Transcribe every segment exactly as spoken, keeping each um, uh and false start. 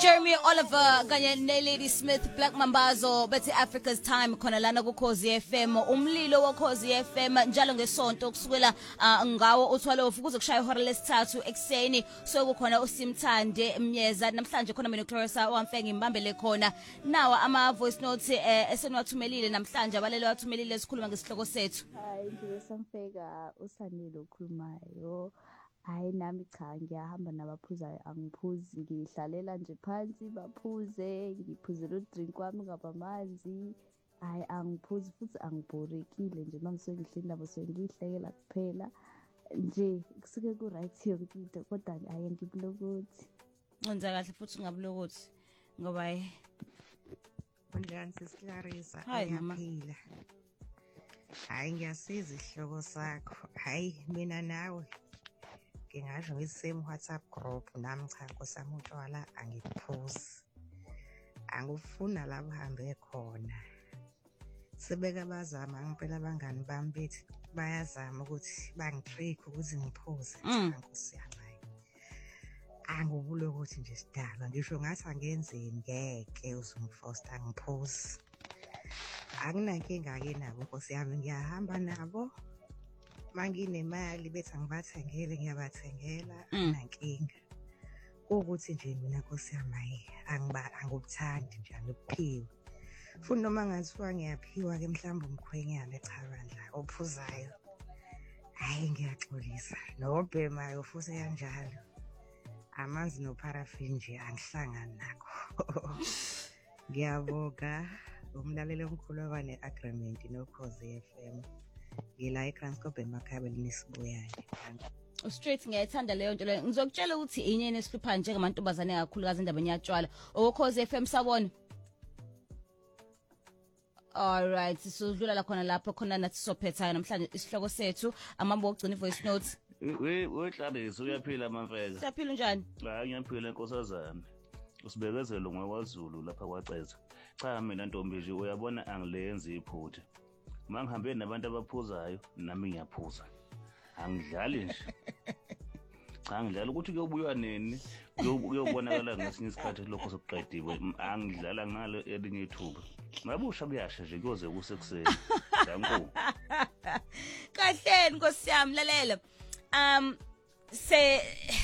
Jeremy Oliver kanye neLady Smith Black Mambazo bethi Africa's Time khona lana kuKhozi F M. Umlilo waKhozi F M njalo ngesonto kusukela uh, ngawo uthwalofu kuze kushaya ihora lesithathu ekseni. So kukhona uSimthande Mnyeza namhlanje khona mina Clarissa wamfenge imbambele khona. Nawa ama voice notes eh, esenwathumelile namhlanje abalele wathumelile sikhuluma ngesihloko sethu. Hayi nje samfeka uSanile okhulumayo. Hayi nami cha ngiyahamba nabaphuzayo angiphuzi ngihlalela nje phansi baphuze ngiphuzela udrink wami ngabamanzi. Hayi angiphuzi futhi angibhorekile nje mangisuke ngihleli nabo sengihlekela kuphela nje kusuke ku right yonke into kodwa hayi ngibulokuthi wenza kahle futhi ungabulokuthi ngoba hayi Unjani sisiClarissa Hayi, mama. uyaphila. Hayi ngiyasiza isihloko sakho. Hayi mina nawe ngingasho ngithi same WhatsApp group nami cha nkosami utshwala angiphuzi. Angufuna la uhambe khona. Sebeka bazama ngempela abangani bami bethi bayazama ukuthi bangitrick ukuthi ngiphuze Mm. cha nkosi yami. Angibulo ukuthi nje sidalwa ngisho ngathi angenzeni ngeke uzungifosta ngiphuze. Akunankinga ke nabo nkosi yami ngiyahamba nabo. Manginemali bethi angibathengele ngiyabathengela Mm. akunankinga. Ukuthi nje mina nkosi yami angiba angubuthandi nje angiphiwe. Futhi noma ngathiwa ngiyaphiwa ke mhlawumbe umkhwenyana echabandla ophuzayo. Hayi ngiyaxolisa nobhemayo futhi kanjalo. Amanzi noparafin nje angihlangani nakho. Ngiyabonga umlaleli omkhulu wane agreement noKhozi F M. Ngila eKranskop eMakhabeni nisibuyayo. straight ngiyayithanda leyo nto leyo. Ngizokutshela ukuthi inyene esihlupha njengamantombazane kakhulukazi endabeni yatshwala oKhozi F M sabona. All right sizodlula la khona lapho khona nathi sophetha namhlanje isihloko sethu amambo ogcina voice notes. we we Clarissa uyaphila Mamfeka. Siyaphila njani? Hayi ngiyaphila nkosazana. Usibekezelo ngokwaZulu lapha kwaCeza. Cha mina ntombi nje uyabona angilenzi iphutha. Mangihambe nabantu abaphuzayo nami ngiyaphuza. Angidlali nje. Cha ngidlala ukuthi kuyobuywa nini kuyobonakala ngesinye isikhathi lokho sokuqediwe. Angidlala ngalo elinye ithuba. Mabusha kuyasha nje kuyoze kusekuseni. Danko. Kahle Nkosi yami lalela. Um se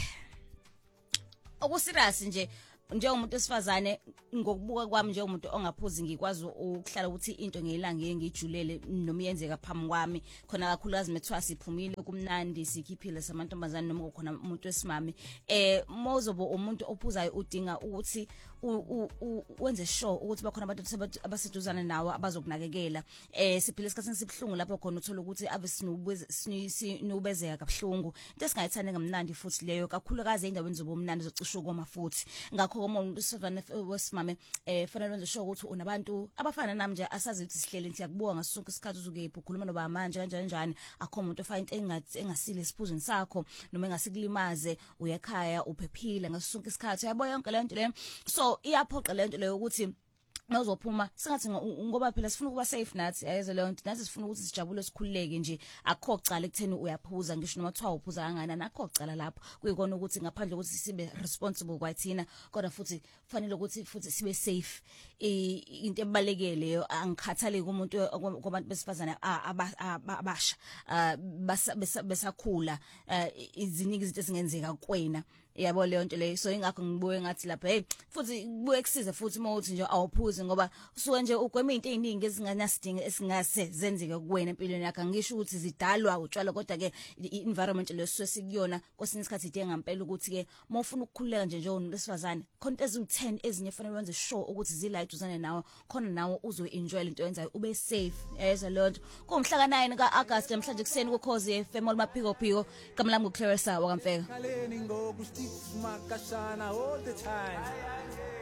okusirasi nje njengomuntu esifazane ngokubuka kwami njengomuntu ongaphuzi ngikwazi ukuhlala ukuthi into ngeyilanga ngiyijulele noma yenzeka phambi kwami khona kakhulukazi methwa siphumile kumnandi sikhiphile samantombazane noma khona umuntu wesimami eh mozobo umuntu ophuzayo udinga ukuthi wenze sure ukuthi bakhona abantu abaseduzana nawe abazokunakekela eh siphile isikhathi sibhlungu lapho khona uthola ukuthi ave sinubezeka kabhlungu into esingayithanda ngamnandi futhi leyo kakhulukazi endaweni zobumnandi zocisha ukoma futhi ngakho umuntu sivana wesimame eh fanele wenze sure ukuthi unabantu abafana nami nje asazi ukuthi sihlele siyakubuka ngasonke isikhathi uzukephi ukhuluma noba manje kanjani kanjani akho umuntu ofana into engathi engasile esiphuzweni sakho noma engasikulimaze uyekhaya uphephile ngasonke isikhathi yabo yonke le nto le so iyaphoqa le nto leyo ukuthi nawuzophuma singathi ngoba phela sifuna ukuba safe nathi ayeze leyo nto nathi sifuna ukuthi sijabule sikhululeke nje akho cala ekutheni uyaphuza ngisho noma kuthiwa uphuza kangana nakho cala lapho kuyikona ukuthi ngaphandle ukuthi sibe responsible kwathina kodwa futhi kufanele ukuthi futhi sibe safe into ebalekile leyo angikhathali kumuntu kwabantu besifazana abasha besakhula iziningi izinto ezingenzeka kuwena yabo leyo nto leyo so ingakho ngibuye ngathi lapha hey futhi kubuye kusize futhi mawuthi nje awuphuzi ngoba usuke nje ugwema izinto eziningi ezinganasidinga esingase zenzeke kuwena empilweni yakho ngisho ukuthi zidalwa utshwala kodwa ke i-environment leso sikuyona kwesinye isikhathi idinga ngempela ukuthi ke mawufuna ukukhululeka nje njengomuntu lesifazane khona eziwu ten ezinye fanele wenze sure ukuthi zilight uzane nawe khona nawe uzoenjoy into yenzayo ube safe yeza leyo nto kumhla ka nine ka August namhlanje kuseni kuKhozi F M maphiko phiko igama lami nguClarissa wakamfeka Makashana all the time.